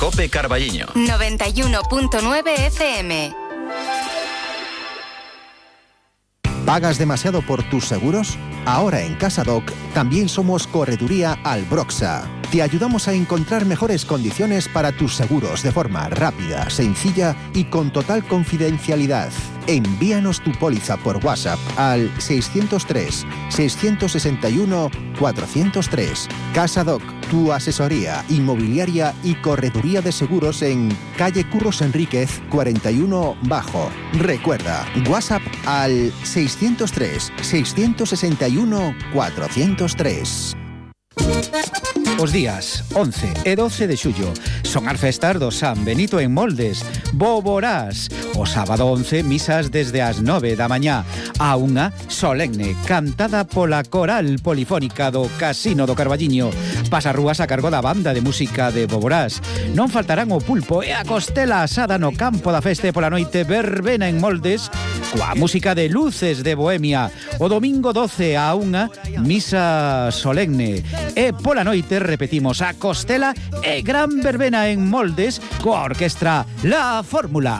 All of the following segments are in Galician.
COPE Carballiño. 91.9 FM. ¿Pagas demasiado por tus seguros? Ahora en CasaDoc también somos Correduría Albroxa. Te ayudamos a encontrar mejores condiciones para tus seguros de forma rápida, sencilla y con total confidencialidad. Envíanos tu póliza por WhatsApp al 603-661-403. CasaDoc, tu asesoría inmobiliaria y correduría de seguros en calle Curros Enríquez 41 Bajo. Recuerda, WhatsApp al 603-661-403. Os días 11 e 12 de xullo son as festas do San Benito en Moldes. Boborás. O sábado 11, misas desde as 9 da mañá a unha solemne cantada pola coral polifónica do Casino do Carballiño. Pasarrúas a cargo da banda de música de Boborás. Non faltarán o pulpo e a costela asada no campo da festa pola noite verbena en Moldes coa música de Luces de Bohemia. O domingo 12 a unha misa solemne e pola noite repetimos a costela e gran verbena en Moldes coa orquestra La Fórmula.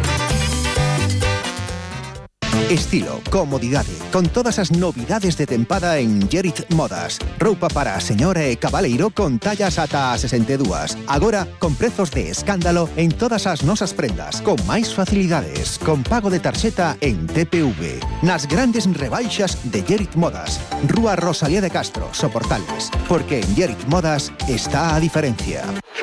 Estilo, comodidade, con todas as novidades de tempada en Gerit Modas. Roupa para a señora e cabaleiro con tallas ata a 62. Agora, con prezos de escándalo en todas as nosas prendas, con máis facilidades, con pago de tarxeta en TPV. Nas grandes rebaixas de Gerit Modas. Rúa Rosalía de Castro, Soportales. Porque en Gerit Modas está a diferencia.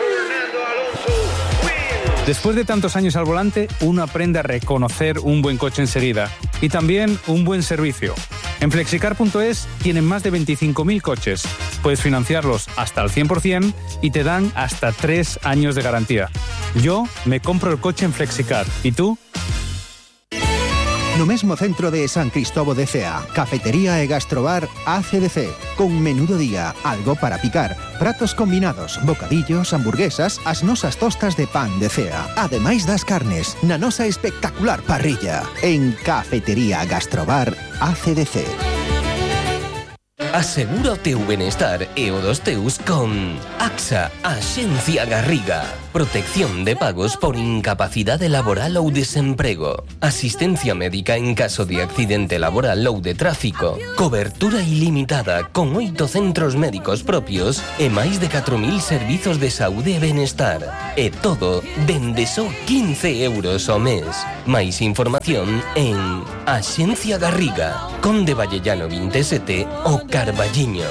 Después de tantos años al volante, uno aprende a reconocer un buen coche enseguida y también un buen servicio. En Flexicar.es tienen más de 25.000 coches. Puedes financiarlos hasta el 100% y te dan hasta 3 años de garantía. Yo me compro el coche en Flexicar. ¿Y tú? No mesmo centro de San Cristóbal de Cea, cafetería e gastrobar ACDC, con menú do día, algo para picar, pratos combinados, bocadillos, hamburguesas, as nosas tostas de pan de Cea, ademais das carnes, na nosa espectacular parrilla, en Cafetería Gastrobar ACDC. Asegura o teu benestar e o dos teus con AXA, Axencia Garriga. Protección de pagos por incapacidade laboral ou desemprego. Asistencia médica en caso de accidente laboral ou de tráfico. Cobertura ilimitada con 8 centros médicos propios e máis de 4.000 servizos de saúde e benestar. E todo dende só 15 euros ao mes. Máis información en Axencia Garriga, Conde Vallellano 27 o Carballiño.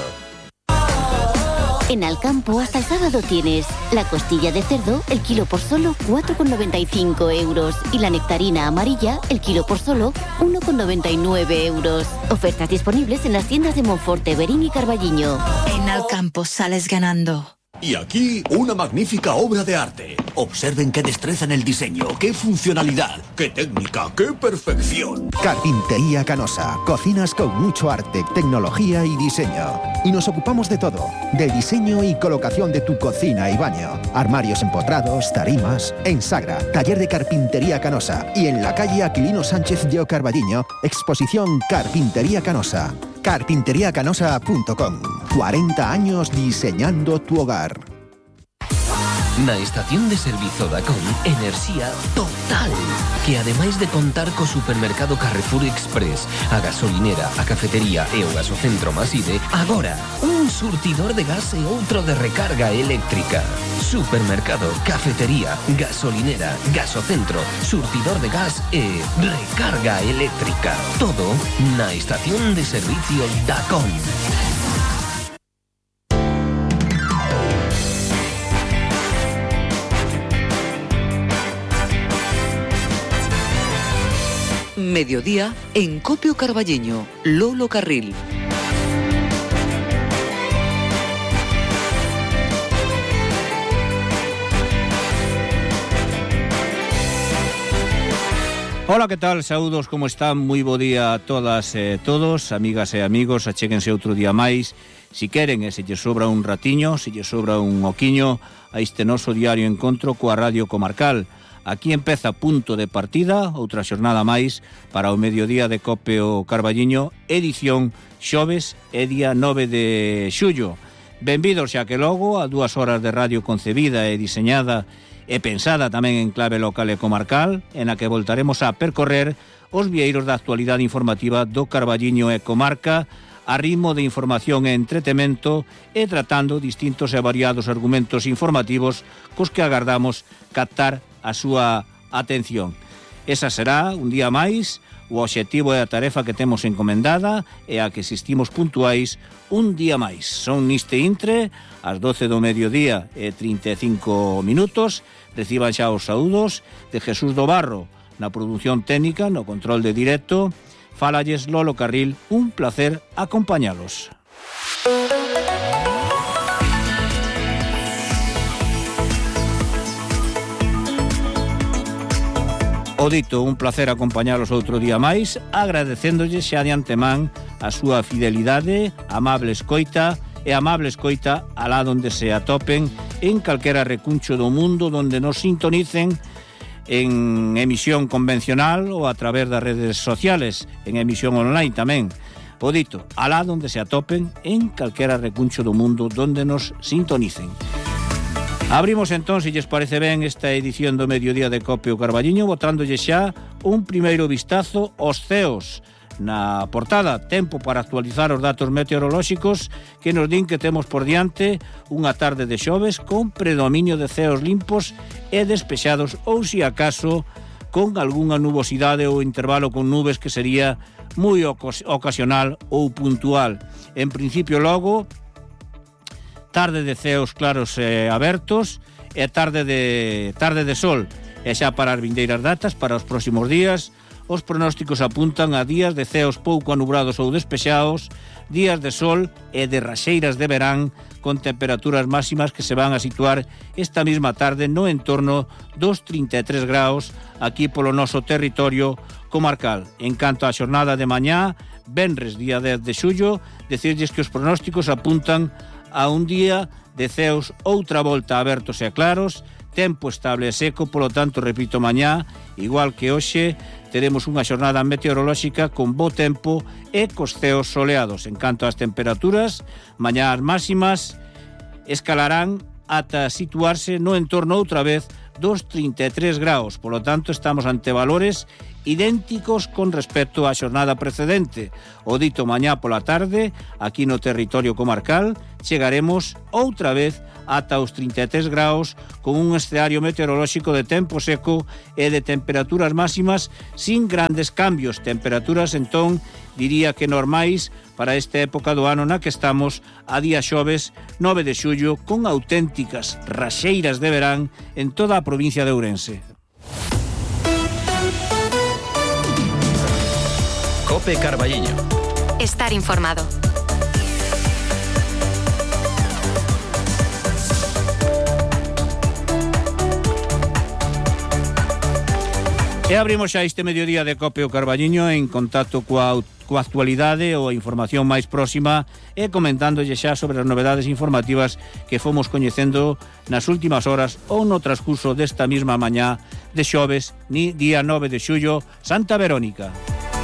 En Alcampo hasta el sábado tienes la costilla de cerdo, el kilo por solo 4,95 euros y la nectarina amarilla, el kilo por solo 1,99 euros. Ofertas disponibles en las tiendas de Monforte, Berín y Carballiño. En Alcampo sales ganando. Y aquí, una magnífica obra de arte. Observen qué destreza en el diseño, qué funcionalidad, qué técnica, qué perfección. Carpintería Canosa. Cocinas con mucho arte, tecnología y diseño. Y nos ocupamos de todo. Del diseño y colocación de tu cocina y baño. Armarios empotrados, tarimas. En Sagra, taller de Carpintería Canosa. Y en la calle Aquilino Sánchez de Carballiño, exposición Carpintería Canosa. Carpinteriacanosa.com. 40 años diseñando tu hogar. Na estación de servizo Dacon, enerxía total, que ademais de contar co supermercado Carrefour Express, a gasolinera, a cafetería e o gasocentro Maside, agora un surtidor de gas e outro de recarga eléctrica. Supermercado, cafetería, gasolinera, gasocentro, surtidor de gas e recarga eléctrica. Todo na estación de servicio Dacon. Mediodía en Copio Carballiño, Lolo Carril. Hola, que tal? Saúdos, como están? Moi bo día a todas e todos, amigas e amigos, achéguense outro día máis. Si queren, e se lle sobra un ratiño, se lle sobra un oquiño, a este noso diario encontro coa Radio Comarcal. Aquí empeza Punto de Partida, outra xornada máis para o mediodía de Copio Carballiño, edición xoves e día 9 de xullo. Benvidos xa que logo a 2 horas de radio concebida e diseñada e pensada tamén en clave local e comarcal, en a que voltaremos a percorrer os vieiros da actualidade informativa do Carballiño e comarca, a ritmo de información e entretemento e tratando distintos e variados argumentos informativos cos que agardamos captar a súa atención. Esa será, un día máis, o obxectivo e a tarefa que temos encomendada e a que existimos puntuais un día máis. Son niste intre, ás 12 do mediodía e 35 minutos, reciban xa os saúdos de Jesús do Barro, na produción técnica, no control de directo. Fálalles Lolo Carril, un placer acompañalos. O dito, un placer acompañalos outro día máis, agradecéndolles xa de antemán a súa fidelidade, amable escoita alá donde se atopen en calquera recuncho do mundo donde nos sintonicen en emisión convencional ou a través das redes sociales, en emisión online tamén. O dito, alá donde se atopen en calquera recuncho do mundo donde nos sintonicen. Abrimos entón, se lles parece ben, esta edición do Mediodía de Cope o Carballiño, botándolle xa un primeiro vistazo aos ceos. Na portada, tempo para actualizar os datos meteorolóxicos que nos din que temos por diante unha tarde de xoves con predominio de ceos limpos e despexados ou, si acaso, con algunha nubosidade ou intervalo con nubes que sería moi ocasional ou puntual. En principio, logo, tarde de ceos claros e abertos e tarde de sol. E xa para as vindeiras datas, para os próximos días, os pronósticos apuntan a días de ceos pouco anubrados ou despexados, días de sol e de raxeiras de verán, con temperaturas máximas que se van a situar esta mesma tarde no entorno dos 33 graus aquí polo noso territorio comarcal. En canto á xornada de mañá, venres día 10 de xullo, decirlles que os pronósticos apuntan a un día de ceos outra volta abertos e claros, tempo estable e seco, polo tanto, repito, mañá, igual que hoxe, teremos unha xornada meteorolóxica con bo tempo e cos ceos soleados. En canto ás temperaturas, mañá as máximas escalarán ata situarse no entorno outra vez dos 33 graus. Polo tanto, estamos ante valores idénticos con respecto á xornada precedente. O dito, mañá pola tarde, aquí no territorio comarcal, chegaremos outra vez ata os 33 graus con un escenario meteorolóxico de tempo seco e de temperaturas máximas sin grandes cambios. Temperaturas, entón, diría que normais para esta época do ano na que estamos a día xoves 9 de xullo con auténticas raxeiras de verán en toda a provincia de Ourense. Cope Carballiño. Estar informado. E abrimos xa este mediodía de Cope o Carballiño en contacto coa actualidade ou a información máis próxima e comentándolle xa sobre as novedades informativas que fomos coñecendo nas últimas horas ou no transcurso desta mesma mañá de xoves, día 9 de xullo, Santa Verónica.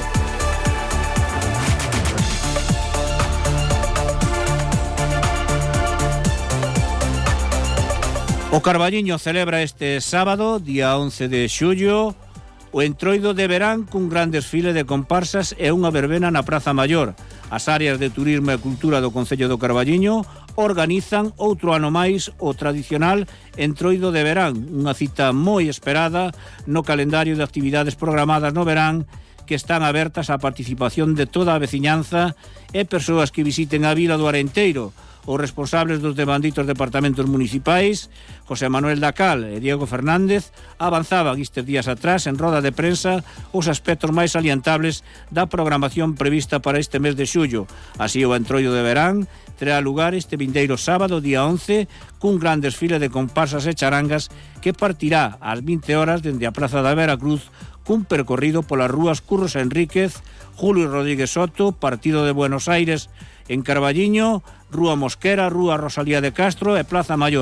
O Carballiño celebra este sábado, día 11 de xullo, o entroido de verán cun gran desfile de comparsas e unha verbena na Praza Maior. As áreas de turismo e cultura do Concello do Carballiño organizan outro ano máis o tradicional entroido de verán, unha cita moi esperada no calendario de actividades programadas no verán que están abertas á participación de toda a veciñanza e persoas que visiten a Vila do Arenteiro. Os responsables dos devanditos departamentos municipais, José Manuel Dacal e Diego Fernández, avanzaban estes días atrás en roda de prensa os aspectos máis salientables da programación prevista para este mes de xullo. Así, o entroido de verán terá lugar este vindeiro sábado, día 11, cun gran desfile de comparsas e charangas que partirá ás 20 horas dende a Praza da Veracruz cun percorrido polas rúas Curros Enríquez, Julio Rodríguez Soto, Partido de Buenos Aires en Carballiño, Rúa Mosquera, Rúa Rosalía de Castro e Plaza Maior.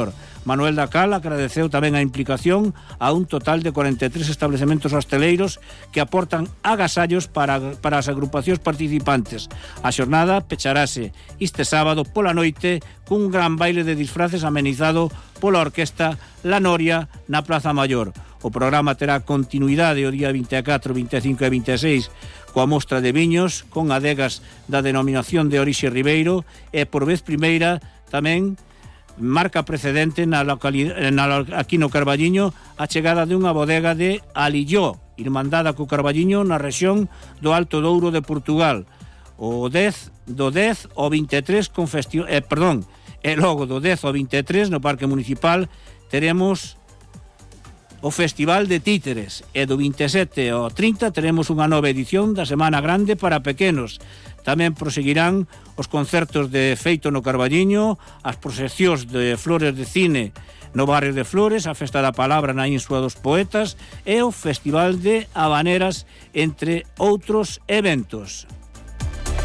Manuel Dacal agradeceu tamén a implicación a un total de 43 establecementos hosteleiros que aportan agasallos para as agrupacións participantes. A xornada pecharase este sábado pola noite cun gran baile de disfraces amenizado pola orquesta La Noria na Plaza Maior. O programa terá continuidade o día 24, 25 e 26 coa mostra de viños con adegas da denominación de orixe Ribeiro e por vez primeira tamén marca precedente aquí no Carballiño a chegada de unha bodega de Alilló, irmandada co Carballiño na rexión do Alto Douro de Portugal. O 10 ao 23 con e logo do 10 ao 23 no Parque Municipal teremos o Festival de Títeres e do 27 ao 30 teremos unha nova edición da Semana Grande para pequenos. Tamén proseguirán os concertos de feito no Carballiño, as proxeccións de flores de cine no barrio de Flores, a Festa da Palabra na Insua dos Poetas e o Festival de Habaneras, entre outros eventos.